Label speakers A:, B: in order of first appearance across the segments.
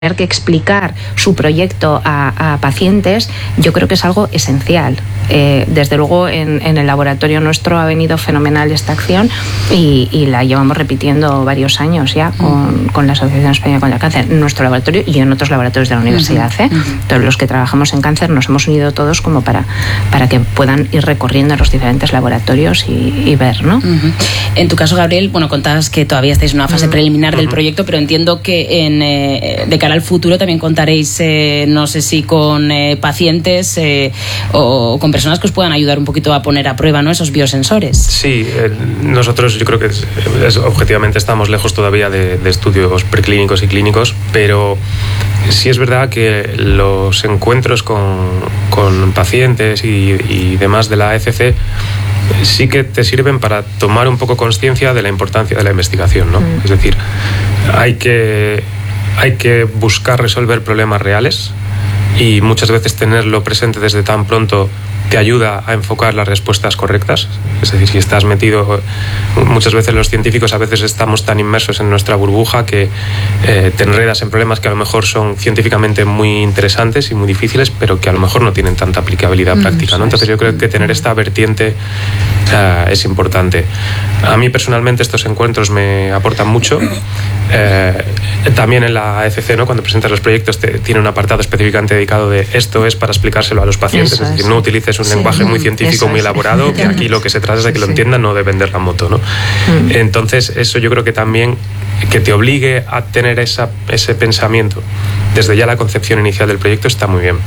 A: tener que explicar su proyecto a pacientes, yo creo que es algo esencial. Desde luego en el laboratorio nuestro ha venido fenomenal esta acción y la llevamos repitiendo varios años ya con la Asociación Española contra el Cáncer, en nuestro laboratorio y en otros laboratorios de la universidad. Todos los que trabajamos en cáncer nos hemos unido todos como para que puedan ir recorriendo los diferentes laboratorios y ver, ¿no?
B: En tu caso, Gabriel, bueno, contabas que todavía estáis en una fase preliminar del proyecto, pero entiendo que de cara al futuro también contaréis, no sé si con pacientes o con personas que os puedan ayudar un poquito a poner a prueba, ¿no?, esos biosensores.
C: Sí, nosotros yo creo que objetivamente estamos lejos todavía de estudios preclínicos y clínicos, pero sí es verdad que los encuentros con pacientes y demás de la AECC sí que te sirven para tomar un poco conciencia de la importancia de la investigación, ¿no? Es decir, hay que buscar resolver problemas reales y muchas veces tenerlo presente desde tan pronto te ayuda a enfocar las respuestas correctas. Es decir, si estás metido, muchas veces los científicos a veces estamos tan inmersos en nuestra burbuja que te enredas en problemas que a lo mejor son científicamente muy interesantes y muy difíciles, pero que a lo mejor no tienen tanta aplicabilidad práctica, ¿no? Entonces yo creo que tener esta vertiente es importante. A mí personalmente estos encuentros me aportan mucho. También en la AECC, ¿no?, cuando presentas los proyectos tiene un apartado específicamente dedicado de esto es para explicárselo a los pacientes. Es decir, no utilices un lenguaje muy científico, muy elaborado, que aquí lo que se trata es de que lo entiendan, no de vender la moto, ¿no? Entonces eso yo creo que también que te obligue a tener ese pensamiento desde ya la concepción inicial del proyecto está muy bien.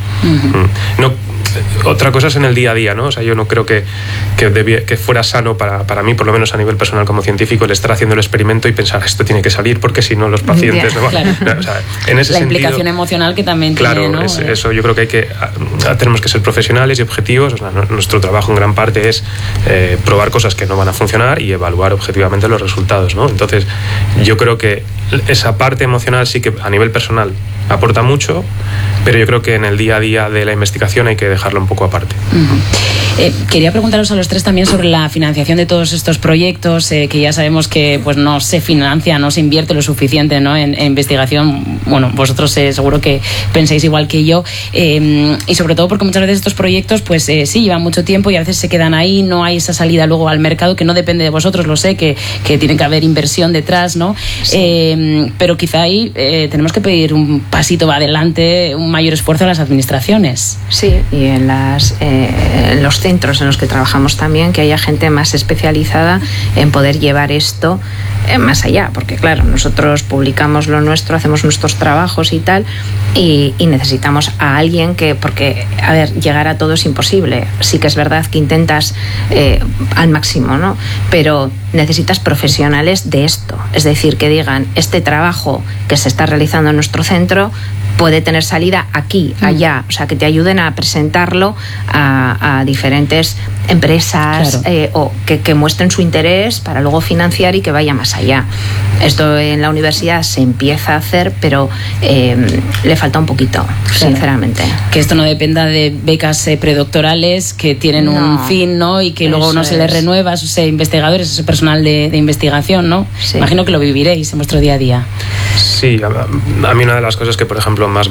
C: Otra cosa es en el día a día, ¿no? O sea, yo no creo que fuera sano para mí, por lo menos a nivel personal como científico, el estar haciendo el experimento y pensar esto tiene que salir porque si no los pacientes no van.
B: Claro.
C: O sea, en ese
B: la
C: sentido,
B: implicación emocional que también
C: claro,
B: tiene, ¿no?
C: Eso yo creo que tenemos que ser profesionales y objetivos. O sea, nuestro trabajo en gran parte es probar cosas que no van a funcionar y evaluar objetivamente los resultados, ¿no? Entonces yo creo que esa parte emocional sí que a nivel personal aporta mucho, pero yo creo que en el día a día de la investigación hay que dejarlo un poco aparte.
B: Quería preguntaros a los tres también sobre la financiación de todos estos proyectos, que ya sabemos que pues no se financia, no se invierte lo suficiente, ¿no?, en investigación. Bueno, vosotros seguro que pensáis igual que yo, y sobre todo porque muchas veces estos proyectos pues sí llevan mucho tiempo y a veces se quedan ahí, no hay esa salida luego al mercado que no depende de vosotros, lo sé, que tiene que haber inversión detrás, ¿no? Sí. Pero quizá ahí tenemos que pedir un pasito adelante, un mayor esfuerzo a las administraciones.
A: Sí, y en los centros en los que trabajamos también, que haya gente más especializada en poder llevar esto más allá, porque claro, nosotros publicamos lo nuestro, hacemos nuestros trabajos y tal, y necesitamos a alguien porque, a ver, llegar a todo es imposible. Sí que es verdad que intentas al máximo, ¿no? Pero necesitas profesionales de esto, es decir, que digan, este trabajo que se está realizando en nuestro centro puede tener salida aquí, allá, o sea, que te ayuden a presentarlo a diferentes empresas, claro, o que muestren su interés para luego financiar y que vaya más allá. Esto en la universidad se empieza a hacer, pero le falta un poquito, sinceramente.
B: Que esto no dependa de becas predoctorales que tienen un fin, ¿no?, y que luego no se les renueva a esos investigadores, a ese personal de investigación, ¿no? Sí. Imagino que lo viviréis en vuestro día a día.
C: Sí, a mí una de las cosas que, por ejemplo, más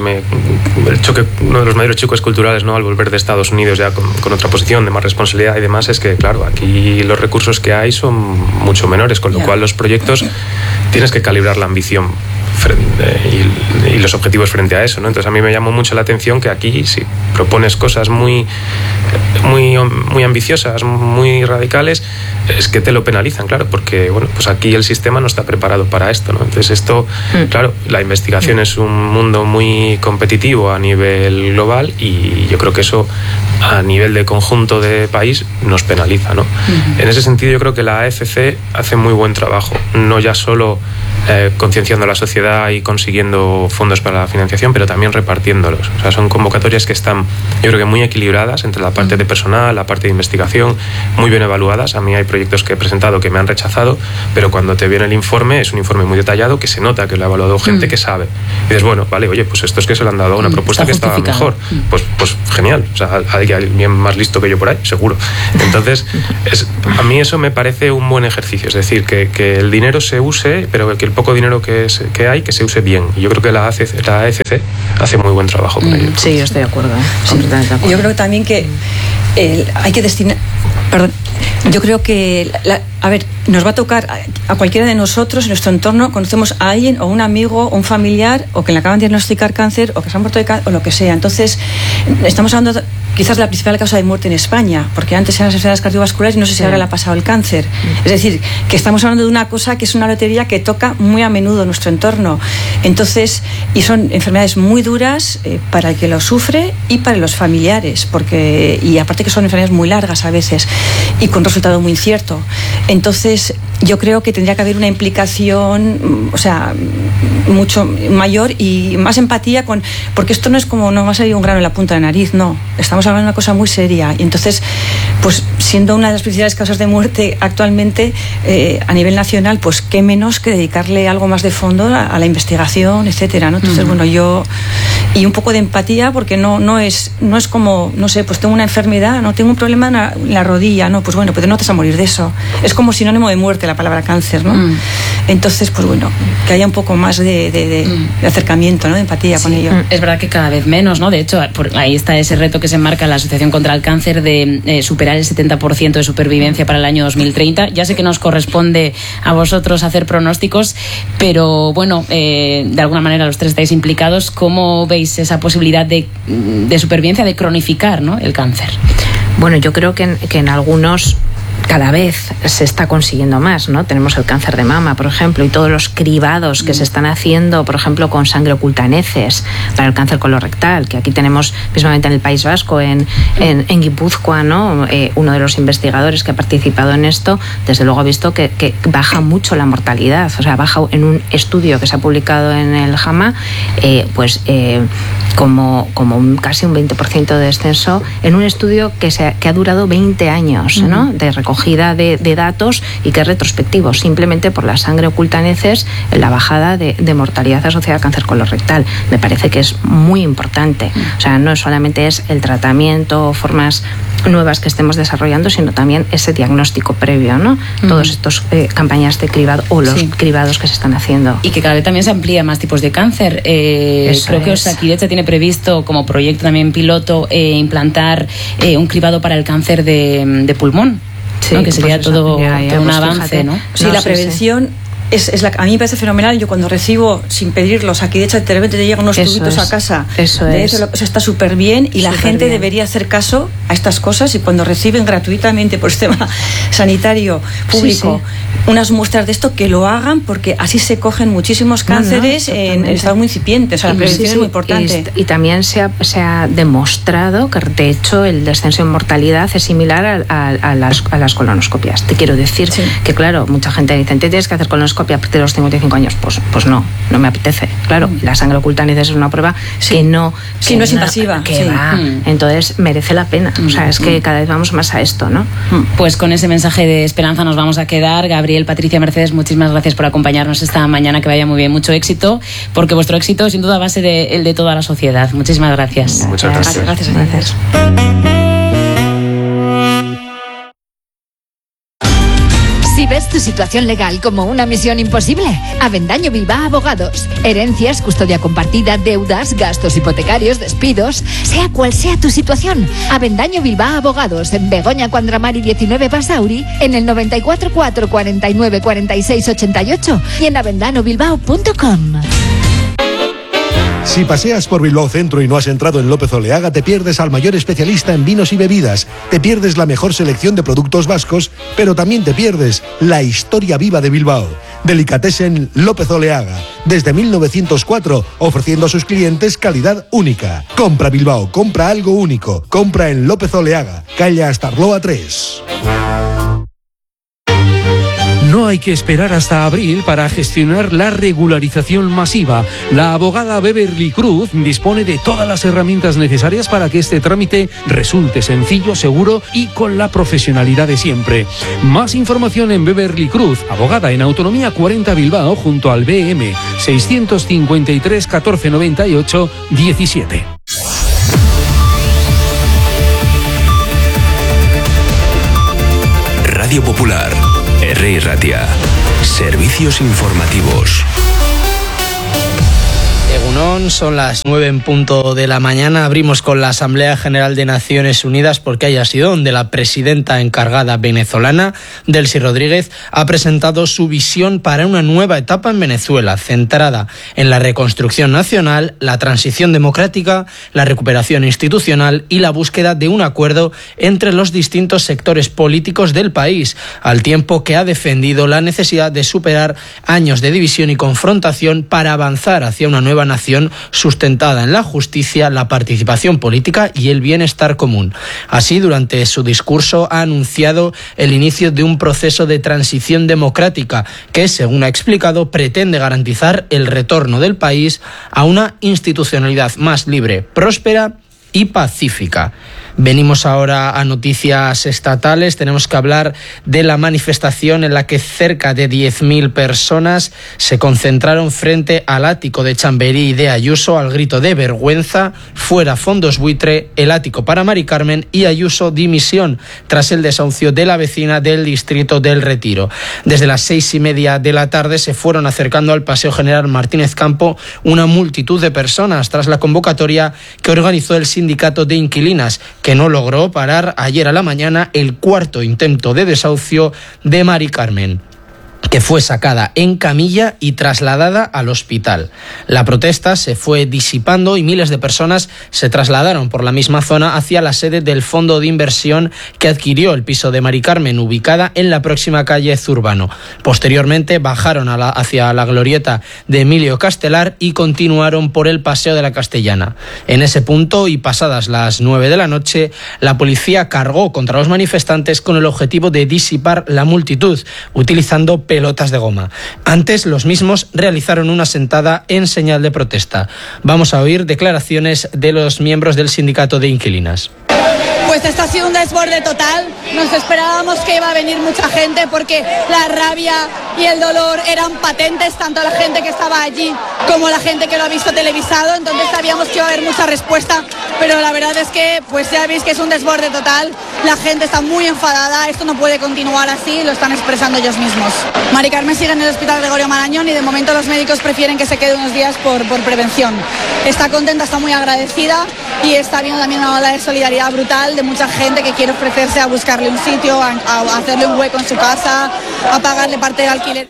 C: uno de los mayores choques culturales, ¿no?, al volver de Estados Unidos ya con otra posición de más responsabilidad y demás, es que, claro, aquí los recursos que hay son mucho menores, con lo cual los proyectos tienes que calibrar la ambición y los objetivos frente a eso, ¿no? Entonces a mí me llamó mucho la atención que aquí si propones cosas muy ambiciosas, muy radicales, es que te lo penalizan, claro, porque bueno, pues aquí el sistema no está preparado para esto, ¿no? Entonces esto, claro, la investigación es un mundo muy competitivo a nivel global y yo creo que eso a nivel de conjunto de país nos penaliza, ¿no? En ese sentido yo creo que la AECC hace muy buen trabajo, no ya solo concienciando a la sociedad y consiguiendo fondos para la financiación, pero también repartiéndolos. O sea, son convocatorias que están, yo creo que muy equilibradas entre la parte de personal, la parte de investigación, muy bien evaluadas. A mí hay proyectos que he presentado que me han rechazado, pero cuando te viene el informe, es un informe muy detallado que se nota que lo ha evaluado gente que sabe. Y dices, bueno, vale, oye, pues esto es que se le han dado a una propuesta que estaba mejor. Pues genial. O sea, hay alguien más listo que yo por ahí, seguro. Entonces, a mí eso me parece un buen ejercicio. Es decir, que el dinero se use, pero que el poco dinero que hay, que se use bien. Y yo creo que la ECC hace muy buen trabajo con ello.
A: Sí, yo estoy de acuerdo. Completamente de acuerdo.
D: Yo creo también que hay que destinar... Perdón. Yo creo que, nos va a tocar a cualquiera de nosotros, en nuestro entorno, conocemos a alguien o un amigo o un familiar o que le acaban de diagnosticar cáncer o que se han muerto de cáncer o lo que sea. Entonces, estamos hablando quizás de la principal causa de muerte en España, porque antes eran las enfermedades cardiovasculares y no sé si ahora le ha pasado el cáncer. Es decir, que estamos hablando de una cosa que es una lotería que toca muy a menudo nuestro entorno. Entonces, y son enfermedades muy duras para el que lo sufre y para los familiares, y aparte que son enfermedades muy largas a veces y con resultado muy incierto. Entonces, yo creo que tendría que haber una implicación, mucho mayor y más empatía porque esto no es como no va a salir un grano en la punta de la nariz, no. Estamos hablando de una cosa muy seria. Y entonces, pues siendo una de las principales causas de muerte actualmente a nivel nacional, pues qué menos que dedicarle algo más de fondo a la investigación, etcétera, ¿no? Entonces, y un poco de empatía, porque no es como, no sé, pues tengo una enfermedad, no tengo un problema en la rodilla, no, pues bueno, pues no te vas a morir de eso. Es como sinónimo de muerte la palabra cáncer, ¿no? Entonces, pues que haya un poco más de acercamiento, ¿no? De empatía con ello.
B: Es verdad que cada vez menos, ¿no? De hecho, ahí está ese reto que se marca la Asociación contra el Cáncer de superar el 70% de supervivencia para el año 2030. Ya sé que nos corresponde a vosotros hacer pronósticos, pero de alguna manera los tres estáis implicados. ¿Cómo veis esa posibilidad de supervivencia, de cronificar, ¿no?, el cáncer?
A: Bueno, yo creo que en algunos cada vez se está consiguiendo más, ¿no? Tenemos el cáncer de mama, por ejemplo, y todos los cribados que se están haciendo, por ejemplo, con sangre oculta en heces para el cáncer colorectal, que aquí tenemos mismamente en el País Vasco, en Guipúzcoa, ¿no? Uno de los investigadores que ha participado en esto, desde luego ha visto que baja mucho la mortalidad, baja en un estudio que se ha publicado en el JAMA, como casi un 20% de descenso, en un estudio que ha durado 20 años, ¿no?, de recogida de datos y que es retrospectivo, simplemente por la sangre oculta en heces, la bajada de mortalidad asociada al cáncer colorectal. Me parece que es muy importante. No solamente es el tratamiento o formas nuevas que estemos desarrollando, sino también ese diagnóstico previo, ¿no? Todos estos campañas de cribado o los cribados que se están haciendo.
B: Y que cada vez también se amplía más tipos de cáncer. Creo que Osakidetza tiene previsto como proyecto también piloto implantar un cribado para el cáncer de pulmón. Sí, ¿no? Que sería todo un avance, fíjate, ¿no?
D: Sí, la prevención a mí me parece fenomenal. Yo cuando recibo, sin pedirlos, aquí de hecho de repente te llegan unos tubitos a casa. Eso está súper bien y la gente debería hacer caso a estas cosas, y cuando reciben gratuitamente por sistema sanitario público unas muestras de esto, que lo hagan, porque así se cogen muchísimos cánceres en estado muy incipiente. La prevención es muy importante.
A: Y también se ha demostrado que de hecho el descenso en mortalidad es similar a las colonoscopias. Te quiero decir que, claro, mucha gente dice, ¿te tienes que hacer colonoscopia a partir de los 55 años? Pues no me apetece. Claro, la sangre oculta en heces es una prueba que no
D: es invasiva.
A: Entonces merece la pena. Es que cada vez vamos más a esto, ¿no?
B: Pues con ese mensaje de esperanza nos vamos a quedar. Gabriel, Patricia, Mercedes, muchísimas gracias por acompañarnos esta mañana. Que vaya muy bien, mucho éxito, porque vuestro éxito sin duda va a ser el de toda la sociedad. Muchísimas gracias.
C: Muchas gracias.
D: Gracias.
E: Si ves tu situación legal como una misión imposible, Avendaño Bilbao Abogados. Herencias, custodia compartida, deudas, gastos hipotecarios, despidos, sea cual sea tu situación. Avendaño Bilbao Abogados, en Begoña Cuandramari 19 Basauri, en el 94 4 49 46 88 y en avendanobilbao.com.
F: Si paseas por Bilbao Centro y no has entrado en López Oleaga, te pierdes al mayor especialista en vinos y bebidas, te pierdes la mejor selección de productos vascos, pero también te pierdes la historia viva de Bilbao. Delicatessen López Oleaga, desde 1904, ofreciendo a sus clientes calidad única. Compra Bilbao, compra algo único, compra en López Oleaga, calle Astarloa 3.
G: No hay que esperar hasta abril para gestionar la regularización masiva. La abogada Beverly Cruz dispone de todas las herramientas necesarias para que este trámite resulte sencillo, seguro y con la profesionalidad de siempre. Más información en Beverly Cruz, abogada en Autonomía 40 Bilbao, junto al BM 653 1498 17.
H: Radio Popular, Herri Ratia. Servicios informativos.
I: Egunon, son las 9 en punto de la mañana. Abrimos con la Asamblea General de Naciones Unidas porque haya sido donde la presidenta encargada venezolana, Delcy Rodríguez, ha presentado su visión para una nueva etapa en Venezuela, centrada en la reconstrucción nacional, la transición democrática, la recuperación institucional y la búsqueda de un acuerdo entre los distintos sectores políticos del país, al tiempo que ha defendido la necesidad de superar años de división y confrontación para avanzar hacia una nueva nación sustentada en la justicia, la participación política y el bienestar común. Así, durante su discurso ha anunciado el inicio de un proceso de transición democrática que, según ha explicado, pretende garantizar el retorno del país a una institucionalidad más libre, próspera y pacífica. Venimos ahora a noticias estatales. Tenemos que hablar de la manifestación en la que cerca de 10.000 personas se concentraron frente al ático de Chamberí y de Ayuso al grito de vergüenza, fuera fondos buitre, el ático para Mari Carmen y Ayuso dimisión, tras el desahucio de la vecina del distrito del Retiro. Desde las 6:30 de la tarde se fueron acercando al Paseo General Martínez Campo una multitud de personas tras la convocatoria que organizó el sindicato de inquilinas, que no logró parar ayer a la mañana el cuarto intento de desahucio de Mari Carmen, que fue sacada en camilla y trasladada al hospital. La protesta se fue disipando y miles de personas se trasladaron por la misma zona hacia la sede del fondo de inversión que adquirió el piso de Mari Carmen, ubicada en la próxima calle Zurbano. Posteriormente bajaron hacia la glorieta de Emilio Castelar y continuaron por el Paseo de la Castellana. En ese punto, y pasadas las 9 de la noche, la policía cargó contra los manifestantes con el objetivo de disipar la multitud, utilizando pelotas de goma. Antes, los mismos realizaron una sentada en señal de protesta. Vamos a oír declaraciones de los miembros del sindicato de inquilinas.
J: Pues esto ha sido un desborde total. Nos esperábamos que iba a venir mucha gente porque la rabia y el dolor eran patentes, tanto la gente que estaba allí como la gente que lo ha visto televisado. Entonces sabíamos que iba a haber mucha respuesta, pero la verdad es que pues ya veis que es un desborde total. La gente está muy enfadada, esto no puede continuar así, lo están expresando ellos mismos. Mari Carmen sigue en el Hospital Gregorio Marañón y de momento los médicos prefieren que se quede unos días por prevención. Está contenta, está muy agradecida y está viendo también una ola de solidaridad brutal de mucha gente que quiere ofrecerse a buscarle un sitio, a hacerle un hueco en su casa, a pagarle parte del alquiler.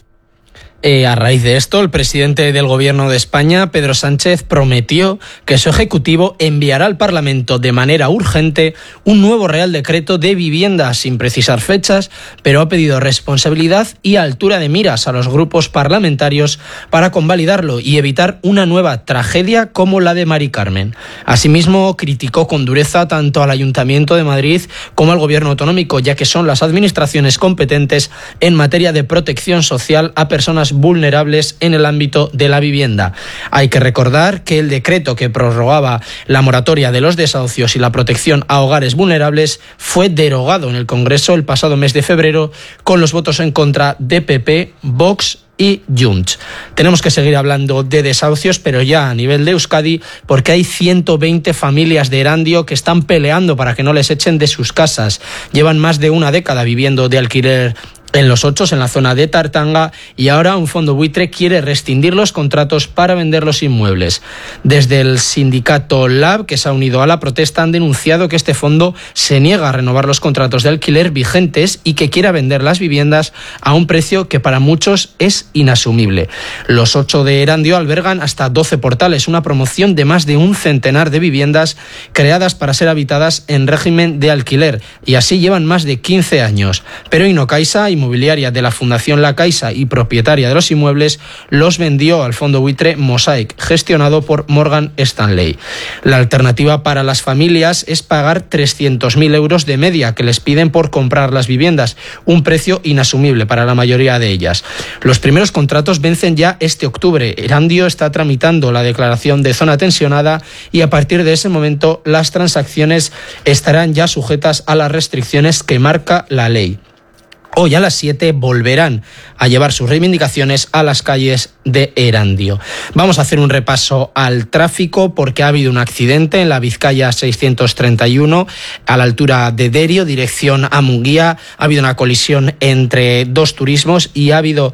I: A raíz de esto, el presidente del Gobierno de España, Pedro Sánchez, prometió que su Ejecutivo enviará al Parlamento de manera urgente un nuevo Real Decreto de vivienda, sin precisar fechas, pero ha pedido responsabilidad y altura de miras a los grupos parlamentarios para convalidarlo y evitar una nueva tragedia como la de Mari Carmen. Asimismo, criticó con dureza tanto al Ayuntamiento de Madrid como al Gobierno autonómico, ya que son las administraciones competentes en materia de protección social a personas vulnerables en el ámbito de la vivienda. Hay que recordar que el decreto que prorrogaba la moratoria de los desahucios y la protección a hogares vulnerables fue derogado en el Congreso el pasado mes de febrero con los votos en contra de PP, Vox y Junts. Tenemos que seguir hablando de desahucios, pero ya a nivel de Euskadi, porque hay 120 familias de Erandio que están peleando para que no les echen de sus casas. Llevan más de una década viviendo de alquiler en Los Ochos, en la zona de Tartanga, y ahora un fondo buitre quiere rescindir los contratos para vender los inmuebles. Desde el sindicato LAB, que se ha unido a la protesta, han denunciado que este fondo se niega a renovar los contratos de alquiler vigentes y que quiera vender las viviendas a un precio que para muchos es inasumible. Los 8 de Erandio albergan hasta 12 portales, una promoción de más de un centenar de viviendas creadas para ser habitadas en régimen de alquiler, y así llevan más de 15 años. Pero Inocaisa, inmobiliaria de la Fundación La Caixa y propietaria de los inmuebles, los vendió al fondo buitre Mosaic, gestionado por Morgan Stanley. La alternativa para las familias es pagar 300.000 euros de media que les piden por comprar las viviendas, un precio inasumible para la mayoría de ellas. Los primeros contratos vencen ya este octubre. Erandio está tramitando la declaración de zona tensionada y a partir de ese momento las transacciones estarán ya sujetas a las restricciones que marca la ley. Hoy a las 7 volverán a llevar sus reivindicaciones a las calles de Erandio. Vamos a hacer un repaso al tráfico porque ha habido un accidente en la Vizcaya 631 a la altura de Derio, dirección a Munguía. Ha habido una colisión entre dos turismos y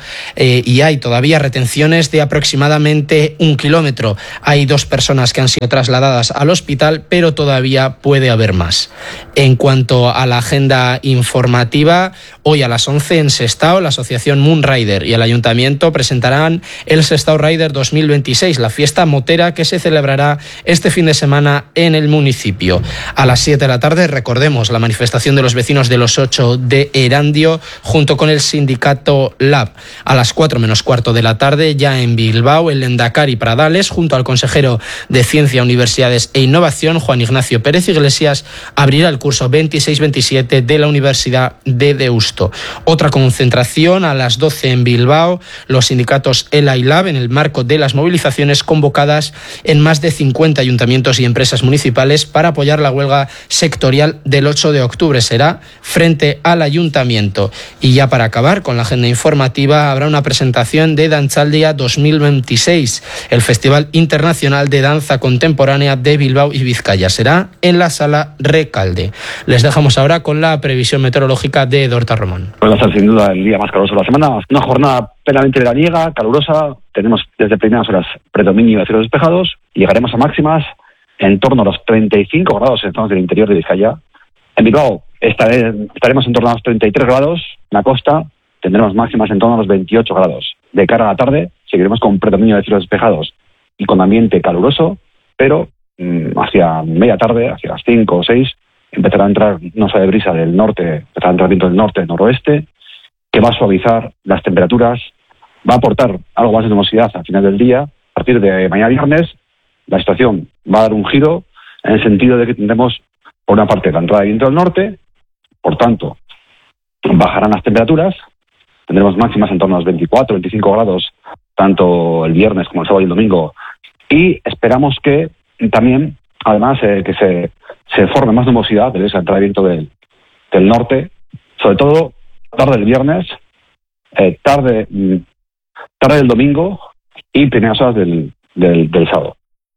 I: hay todavía retenciones de aproximadamente 1 kilómetro. Hay 2 personas que han sido trasladadas al hospital, pero todavía puede haber más. En cuanto a la agenda informativa, hoy a las 11 en Sestao, la asociación Moonrider y el Ayuntamiento presentarán el Sestao Rider 2026, la fiesta motera que se celebrará este fin de semana en el municipio. A las 7 de la tarde, recordemos, la manifestación de los vecinos de los 8 de Erandio junto con el sindicato LAB. A las 4 menos cuarto de la tarde, ya en Bilbao, el Lehendakari Pradales, junto al consejero de Ciencia, Universidades e Innovación, Juan Ignacio Pérez Iglesias, abrirá el curso 26-27 de la Universidad de Deusto. Otra concentración a las 12 en Bilbao, los sindicatos ELA y LAB en el marco de las movilizaciones convocadas en más de 50 ayuntamientos y empresas municipales para apoyar la huelga sectorial del 8 de octubre. Será frente al ayuntamiento. Y ya para acabar con la agenda informativa, habrá una presentación de Dantzaldia 2026, el Festival Internacional de Danza Contemporánea de Bilbao y Vizcaya. Será en la Sala Recalde. Les dejamos ahora con la previsión meteorológica de Dorta Román.
K: Va a ser sin duda el día más caluroso de la semana. Una jornada plenamente veraniega, calurosa. Tenemos desde primeras horas predominio de cielos despejados y llegaremos a máximas en torno a los 35 grados en zonas del interior de Vizcaya. En Bilbao estaremos en torno a los 33 grados. En la costa tendremos máximas en torno a los 28 grados. De cara a la tarde seguiremos con predominio de cielos despejados y con ambiente caluroso, pero hacia media tarde, hacia las 5 o 6, empezará a entrar una suave brisa del norte, empezará a entrar viento del norte, noroeste, que va a suavizar las temperaturas, va a aportar algo más de nubosidad al final del día. A partir de mañana viernes, la situación va a dar un giro en el sentido de que tendremos, por una parte, la entrada de viento del norte, por tanto, bajarán las temperaturas, tendremos máximas en torno a los 24, 25 grados, tanto el viernes como el sábado y el domingo, y esperamos que también, además, que se forme más nubosidad de esa entrada de viento del norte, sobre todo tarde del viernes, tarde del domingo y primeras horas del sábado.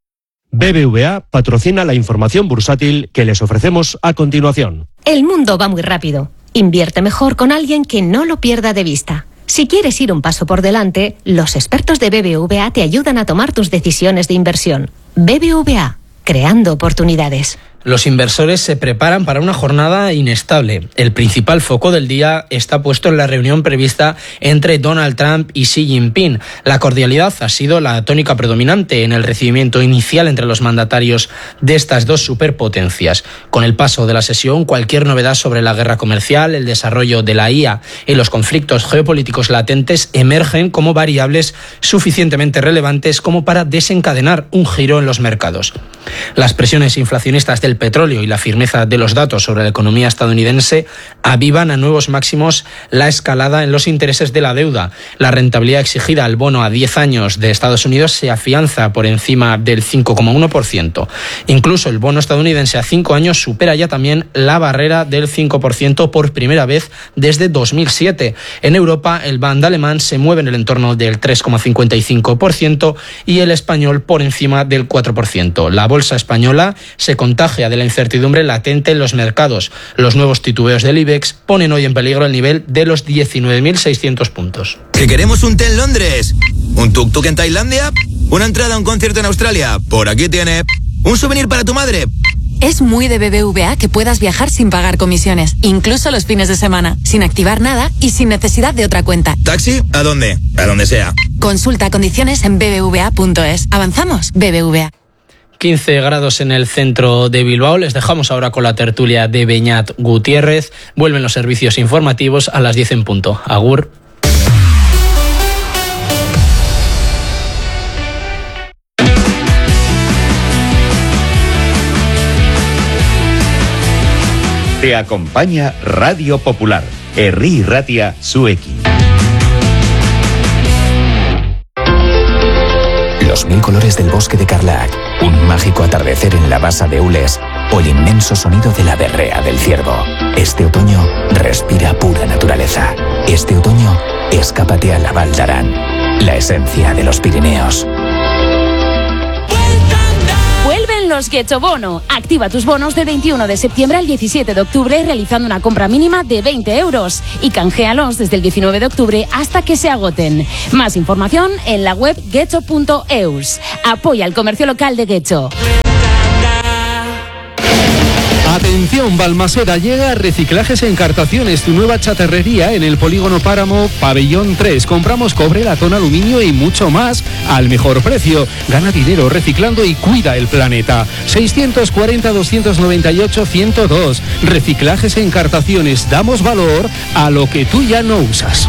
L: BBVA patrocina la información bursátil que les ofrecemos a continuación.
M: El mundo va muy rápido. Invierte mejor con alguien que no lo pierda de vista. Si quieres ir un paso por delante, los expertos de BBVA te ayudan a tomar tus decisiones de inversión. BBVA, creando oportunidades.
I: Los inversores se preparan para una jornada inestable. El principal foco del día está puesto en la reunión prevista entre Donald Trump y Xi Jinping. La cordialidad ha sido la tónica predominante en el recibimiento inicial entre los mandatarios de estas dos superpotencias. Con el paso de la sesión, cualquier novedad sobre la guerra comercial, el desarrollo de la IA y los conflictos geopolíticos latentes emergen como variables suficientemente relevantes como para desencadenar un giro en los mercados. Las presiones inflacionistas del petróleo y la firmeza de los datos sobre la economía estadounidense avivan a nuevos máximos la escalada en los intereses de la deuda. La rentabilidad exigida al bono a 10 años de Estados Unidos se afianza por encima del 5,1%. Incluso el bono estadounidense a 5 años supera ya también la barrera del 5% por primera vez desde 2007. En Europa, el Bund alemán se mueve en el entorno del 3,55% y el español por encima del 4%. La bolsa española se contagia de la incertidumbre latente en los mercados. Los nuevos titubeos del IBEX ponen hoy en peligro el nivel de los 19.600 puntos.
N: ¿Que queremos un té en Londres? ¿Un tuk-tuk en Tailandia? ¿Una entrada a un concierto en Australia? Por aquí tiene. ¿Un souvenir para tu madre?
O: Es muy de BBVA que puedas viajar sin pagar comisiones, incluso los fines de semana, sin activar nada y sin necesidad de otra cuenta.
N: ¿Taxi? ¿A dónde? A donde sea.
O: Consulta condiciones en bbva.es. ¿Avanzamos? BBVA.
I: 15 grados en el centro de Bilbao. Les dejamos ahora con la tertulia de Beñat Gutiérrez. Vuelven los servicios informativos a las 10 en punto. Agur.
P: Te acompaña Radio Popular. Herri Irratia Zuekin.
Q: Los 1000 colores del bosque de Carlac, un mágico atardecer en la basa de Ules o el inmenso sonido de la berrea del ciervo. Este otoño respira pura naturaleza. Este otoño escápate a la Val d'Aran. la esencia de los Pirineos.
B: Vuelven los Getxo Bono. Activa tus bonos de 21 de septiembre al 17 de octubre realizando una compra mínima de 20 euros y canjealos desde el 19 de octubre hasta que se agoten. Más información en la web getxo.eus. Apoya el comercio local de Getxo.
G: Atención, Balmaseda, llega Reciclajes Encartaciones, tu nueva chatarrería en el Polígono Páramo, Pabellón 3. Compramos cobre, latón, aluminio y mucho más al mejor precio. Gana dinero reciclando y cuida el planeta. 640-298-102. Reciclajes Encartaciones, damos valor a lo que tú ya no usas.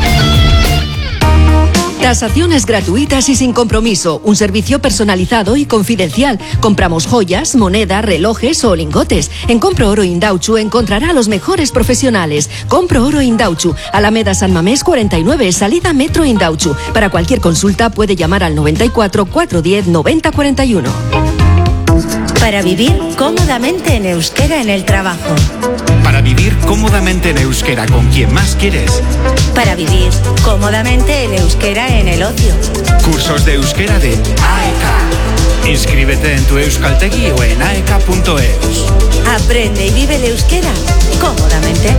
R: Tasaciones gratuitas y sin compromiso. Un servicio personalizado y confidencial. Compramos joyas, moneda, relojes o lingotes. En Compro Oro Indauchu encontrará a los mejores profesionales. Compro Oro Indauchu, Alameda San Mamés 49, salida Metro Indauchu. Para cualquier consulta puede llamar al 94 410 90 41.
S: Para vivir cómodamente en euskera en el trabajo.
T: Para vivir cómodamente en euskera con quien más quieres.
S: Para vivir cómodamente en euskera en el ocio.
T: Cursos de euskera de AEK. Inscríbete en tu Euskaltegi o en aek.eus.
S: Aprende y vive el euskera cómodamente.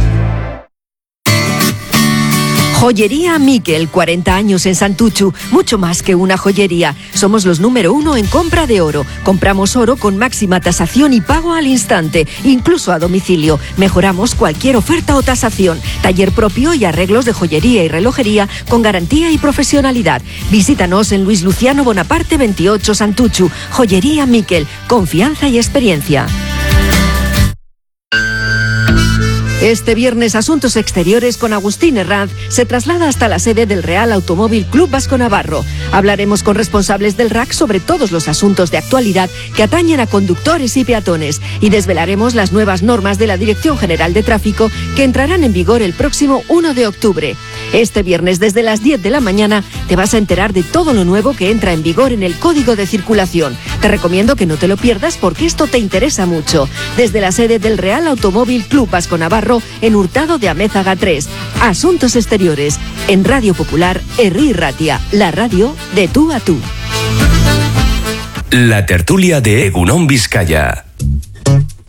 R: Joyería Miquel, 40 años en Santuchu, mucho más que una joyería. Somos los número 1 en compra de oro. Compramos oro con máxima tasación y pago al instante, incluso a domicilio. Mejoramos cualquier oferta o tasación. Taller propio y arreglos de joyería y relojería con garantía y profesionalidad. Visítanos en Luis Luciano Bonaparte 28 Santuchu. Joyería Miquel, confianza y experiencia. Este viernes Asuntos Exteriores con Agustín Herranz se traslada hasta la sede del Real Automóvil Club Vasco Navarro. Hablaremos con responsables del RAC sobre todos los asuntos de actualidad que atañen a conductores y peatones y desvelaremos las nuevas normas de la Dirección General de Tráfico que entrarán en vigor el próximo 1 de octubre. Este viernes desde las 10 de la mañana te vas a enterar de todo lo nuevo que entra en vigor en el Código de Circulación. Te recomiendo que no te lo pierdas porque esto te interesa mucho. Desde la sede del Real Automóvil Club Vasco Navarro en Hurtado de Amézaga 3. Asuntos Exteriores en Radio Popular Herri Ratia, la radio de tú a tú.
H: La tertulia de Egunon Vizcaya.